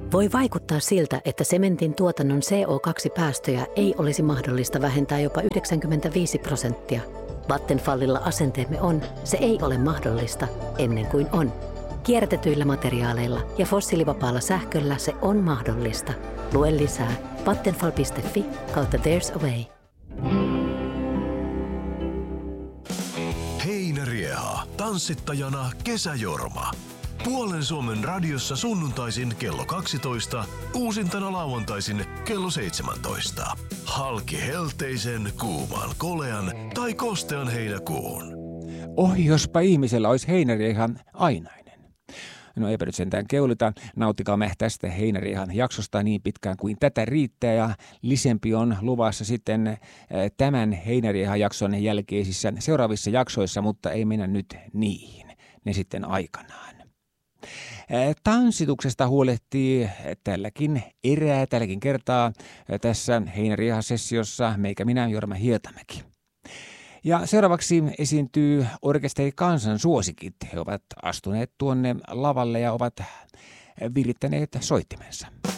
Voi vaikuttaa siltä, että sementin tuotannon CO2-päästöjä ei olisi mahdollista vähentää jopa 95%. Vattenfallilla asenteemme on, se ei ole mahdollista ennen kuin on. Kierrätetyillä materiaaleilla ja fossiilivapaalla sähköllä se on mahdollista. Lue lisää vattenfall.fi/there's a way. Heinärieha. Tanssittajana Kesäjorma. Puolen Suomen radiossa sunnuntaisin kello 12, uusintana lauantaisin kello 17. Halki helteisen, kuuman, kolean tai kostean heinäkuun. Ohi, jospa ihmisellä olisi heinäriehan ainainen. No eipä nyt sentään keulita, nauttikaamme tästä heinäriehan jaksosta niin pitkään kuin tätä riittää ja lisempi on luvassa sitten tämän heinäriehan jakson jälkeisissä seuraavissa jaksoissa, mutta ei mennä nyt niihin, ne sitten aikanaan. Tanssituksesta huolehtii tälläkin kertaa tässä heinärieha-sessiossa meikä minä, Jorma Hietamäki. Ja seuraavaksi esiintyy orkesteri Kansan suosikit. He ovat astuneet tuonne lavalle ja ovat virittäneet soittimensa.